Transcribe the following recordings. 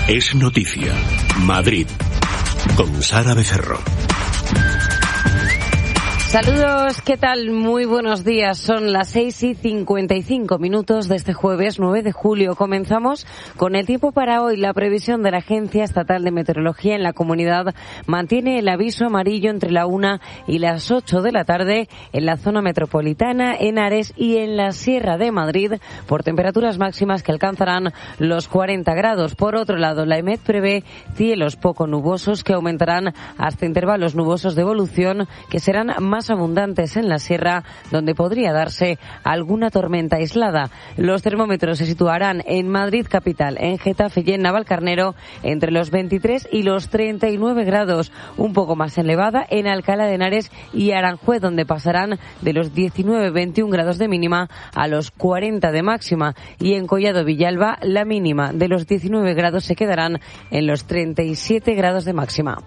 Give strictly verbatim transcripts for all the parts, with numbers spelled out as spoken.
Es noticia. Madrid. Con Sara Becerro. Saludos, ¿qué tal? Muy buenos días. Son las seis y cincuenta y cinco minutos de este jueves nueve de julio. Comenzamos con el tiempo para hoy. La previsión de la Agencia Estatal de Meteorología en la comunidad mantiene el aviso amarillo entre la una y las ocho de la tarde en la zona metropolitana, en Ares y en la Sierra de Madrid por temperaturas máximas que alcanzarán los cuarenta grados. Por otro lado, la EMET prevé cielos poco nubosos que aumentarán hasta intervalos nubosos de evolución que serán más abundantes en la sierra, donde podría darse alguna tormenta aislada. Los termómetros se situarán en Madrid capital, en Getafe y en Navalcarnero entre los veintitrés y los treinta y nueve grados, un poco más elevada en Alcalá de Henares y Aranjuez, donde pasarán de los diecinueve a veintiún grados de mínima a los cuarenta de máxima, y en Collado Villalba la mínima de los diecinueve grados se quedarán en los treinta y siete grados de máxima.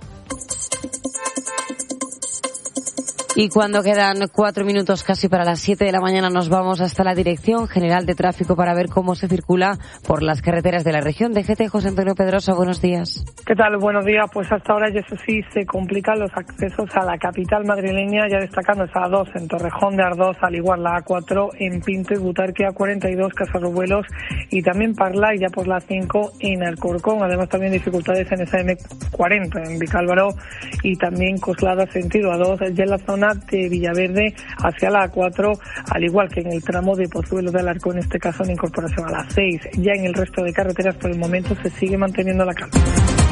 Y cuando quedan cuatro minutos casi para las siete de la mañana nos vamos hasta la Dirección General de Tráfico para ver cómo se circula por las carreteras de la región. D G T, José Antonio Pedrosa, buenos días. ¿Qué tal? Buenos días. Pues hasta ahora, y eso sí, se complican los accesos a la capital madrileña, ya destacando esa A dos en Torrejón de Ardoz, al igual la A cuatro en Pinto y Butarque, A cuarenta y dos Casarobuelos y también Parla, y ya por la cinco en Alcorcón. Además también dificultades en esa M cuarenta en Vicálvaro y también Coslada sentido A dos, ya en la zona de Villaverde hacia la A cuatro, al igual que en el tramo de Pozuelo de Alarcón, en este caso en incorporación a la seis. Ya en el resto de carreteras por el momento se sigue manteniendo la calma.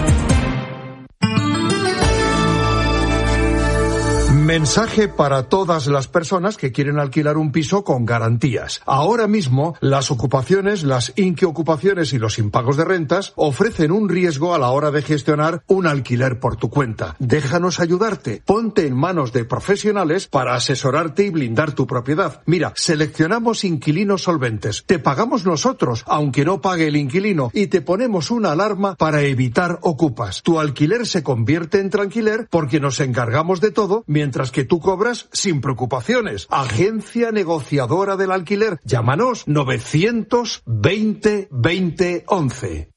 Mensaje para todas las personas que quieren alquilar un piso con garantías. Ahora mismo, las ocupaciones, las inquiocupaciones y los impagos de rentas ofrecen un riesgo a la hora de gestionar un alquiler por tu cuenta. Déjanos ayudarte. Ponte en manos de profesionales para asesorarte y blindar tu propiedad. Mira, seleccionamos inquilinos solventes. Te pagamos nosotros, aunque no pague el inquilino, y te ponemos una alarma para evitar ocupas. Tu alquiler se convierte en tranquiler porque nos encargamos de todo, mientras Mientras que tú cobras sin preocupaciones. Agencia Negociadora del Alquiler. Llámanos novecientos veinte veinte once.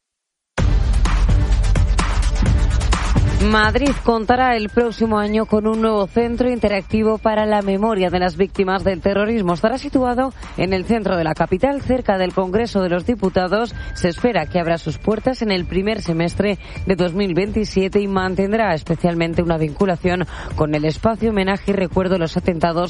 Madrid contará el próximo año con un nuevo centro interactivo para la memoria de las víctimas del terrorismo. Estará situado en el centro de la capital, cerca del Congreso de los Diputados. Se espera que abra sus puertas en el primer semestre de dos mil veintisiete y mantendrá especialmente una vinculación con el espacio homenaje y recuerdo de los atentados